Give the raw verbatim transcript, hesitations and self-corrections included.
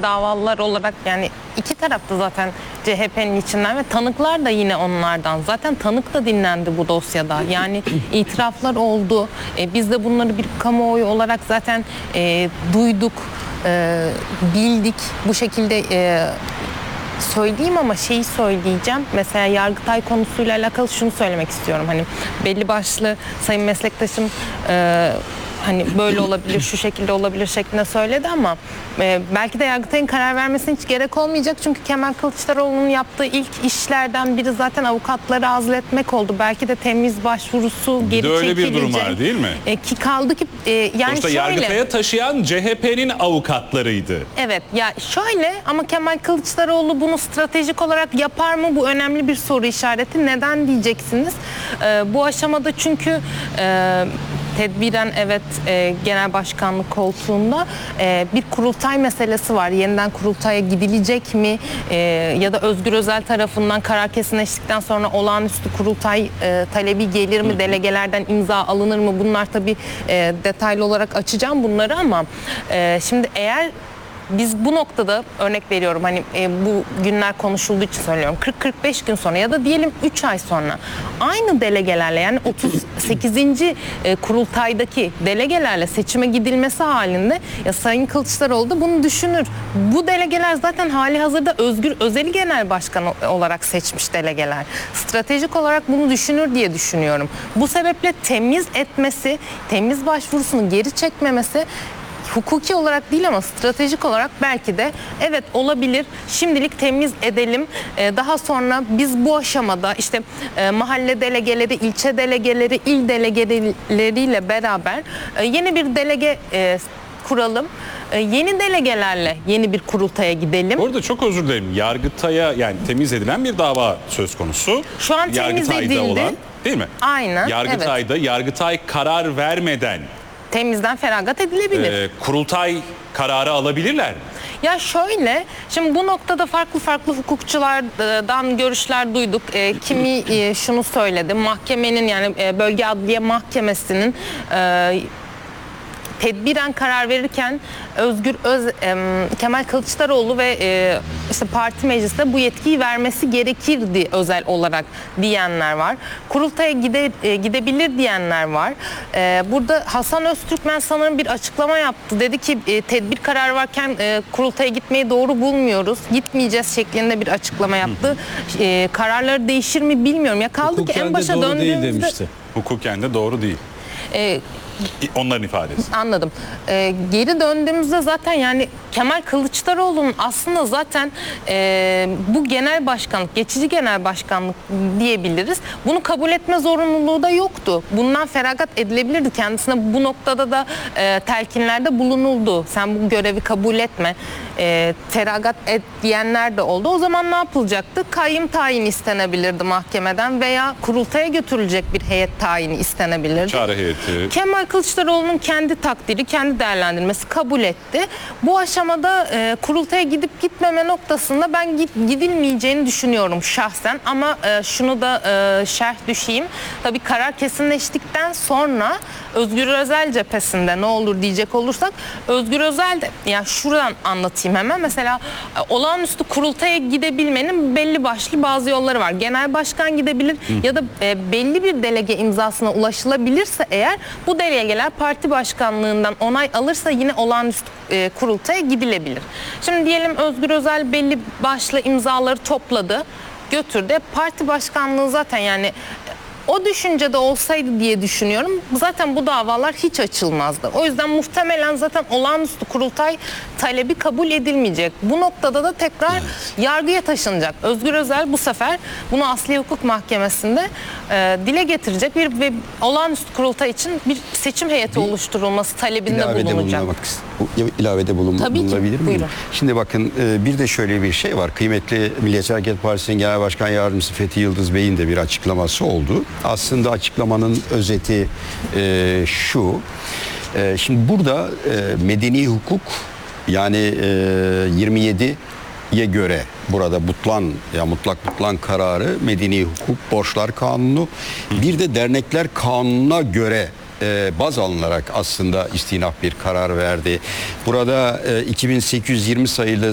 davalılar olarak yani iki tarafta zaten C H P'nin içinden ve tanıklar da yine onlardan. Zaten tanık da dinlendi bu dosyada. Yani itiraflar oldu. E, biz de bunları bir kamuoyu olarak zaten e, duyduk, e, bildik. Bu şekilde e, söyleyeyim ama şeyi söyleyeceğim. Mesela Yargıtay konusuyla alakalı şunu söylemek istiyorum. Hani belli başlı sayın meslektaşım e, hani böyle olabilir, şu şekilde olabilir şeklinde söyledi ama e, belki de Yargıtay'ın karar vermesine hiç gerek olmayacak. Çünkü Kemal Kılıçdaroğlu'nun yaptığı ilk işlerden biri zaten avukatları azletmek oldu. Belki de temiz başvurusu geri çekilecek. Bir de öyle bir durum var değil mi? E, ki kaldı ki e, yani Sonuçta şöyle. Yargıtay'a taşıyan C H P'nin avukatlarıydı. Evet ya şöyle ama Kemal Kılıçdaroğlu bunu stratejik olarak yapar mı? Bu önemli bir soru işareti. Neden diyeceksiniz? E, bu aşamada çünkü e, tedbiren evet e, genel başkanlık koltuğunda e, bir kurultay meselesi var. Yeniden kurultaya gidilecek mi? E, ya da Özgür Özel tarafından karar kesinleştikten sonra olağanüstü kurultay e, talebi gelir mi? Delegelerden imza alınır mı? Bunlar tabii e, detaylı olarak açacağım bunları ama e, şimdi eğer biz bu noktada örnek veriyorum hani e, bu günler konuşulduğu için söylüyorum kırk kırk beş gün sonra ya da diyelim üç ay sonra aynı delegelerle yani otuz sekizinci E, kurultaydaki delegelerle seçime gidilmesi halinde ya Sayın Kılıçdaroğlu da bunu düşünür. Bu delegeler zaten hali hazırda Özgür Özel'i genel başkan olarak seçmiş delegeler. Stratejik olarak bunu düşünür diye düşünüyorum. Bu sebeple temiz etmesi, temiz başvurusunu geri çekmemesi hukuki olarak değil ama stratejik olarak belki de evet olabilir. Şimdilik temiz edelim. Ee, daha sonra biz bu aşamada işte e, mahalle delegeleri, ilçe delegeleri, il delegeleriyle beraber e, yeni bir delege e, kuralım. E, yeni delegelerle yeni bir kurultaya gidelim. Orada çok özür dilerim. Yargıtay'a yani temiz edilen bir dava söz konusu. Şu an temiz Yargıtay'da edildi. olan değil mi? Aynen. Yargıtay'da evet. Yargıtay karar vermeden temizden feragat edilebilir. e, kurultay kararı alabilirler. Ya şöyle, şimdi bu noktada farklı farklı hukukçulardan görüşler duyduk. E, kimi e, şunu söyledi, mahkemenin yani e, Bölge Adliye Mahkemesi'nin e, tedbiren karar verirken Özgür Öz, e, Kemal Kılıçdaroğlu ve e, işte parti meclisinde bu yetkiyi vermesi gerekirdi özel olarak diyenler var. Kurultaya gide, e, gidebilir diyenler var. E, burada Hasan Öztürkmen sanırım bir açıklama yaptı. Dedi ki e, tedbir kararı varken e, kurultaya gitmeyi doğru bulmuyoruz. Gitmeyeceğiz şeklinde bir açıklama yaptı. E, kararları değişir mi bilmiyorum. Ya kaldı Hukuken ki en de başa doğru değil döndüğümüzde... demişti. Hukuken de doğru değil. E, Onların ifadesi. Anladım. Ee, geri döndüğümüzde zaten yani Kemal Kılıçdaroğlu'nun aslında zaten e, bu genel başkanlık, geçici genel başkanlık diyebiliriz. Bunu kabul etme zorunluluğu da yoktu. Bundan feragat edilebilirdi. Kendisine bu noktada da e, telkinlerde bulunuldu. Sen bu görevi kabul etme, e, feragat et diyenler de oldu. O zaman ne yapılacaktı? Kayyım tayini istenebilirdi mahkemeden veya kurultaya götürülecek bir heyet tayini istenebilirdi. Çağrı heyeti. Kemal Kılıçdaroğlu'nun kendi takdiri, kendi değerlendirmesi kabul etti. Bu aşamada e, kurultaya gidip gitmeme noktasında ben git, gidilmeyeceğini düşünüyorum şahsen. Ama e, şunu da e, şerh düşeyim. Tabii karar kesinleştikten sonra Özgür Özel cephesinde ne olur diyecek olursak Özgür Özel de yani şuradan anlatayım hemen. Mesela e, olağanüstü kurultaya gidebilmenin belli başlı bazı yolları var. Genel başkan gidebilir Hı. ya da e, belli bir delege imzasına ulaşılabilirse eğer bu delegeler parti başkanlığından onay alırsa yine olağanüstü e, kurultaya gidilebilir. Şimdi diyelim Özgür Özel belli başlı imzaları topladı, götürdü. Parti başkanlığı zaten yani o düşüncede olsaydı diye düşünüyorum. Zaten bu davalar hiç açılmazdı. O yüzden muhtemelen zaten olağanüstü kurultay talebi kabul edilmeyecek. Bu noktada da tekrar evet. yargıya taşınacak. Özgür Özel bu sefer bunu Asliye Hukuk Mahkemesi'nde e, dile getirecek bir ve olağanüstü kurultay için bir seçim heyeti bir oluşturulması talebinde ilavede bulunacak. Bulunmak, ilavede bulun, bulunabilir miyim? Buyurun. Şimdi bakın bir de şöyle bir şey var. Kıymetli Milliyetçi Hareket Partisi'nin Genel Başkan Yardımcısı Fethi Yıldız Bey'in de bir açıklaması oldu. Aslında açıklamanın özeti e, şu. E, şimdi burada e, medeni hukuk yani e, yirmi yediye göre burada butlan ya mutlak butlan kararı, medeni hukuk, borçlar kanunu, bir de dernekler kanununa göre e, baz alınarak aslında istinaf bir karar verdi. Burada e, iki bin sekiz yüz yirmi sayılı